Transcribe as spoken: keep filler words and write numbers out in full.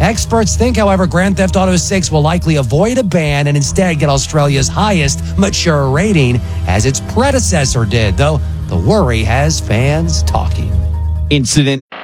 Experts think, however, Grand Theft Auto six will likely avoid a ban and instead get Australia's highest mature rating, as its predecessor did, though the worry has fans talking. Incident.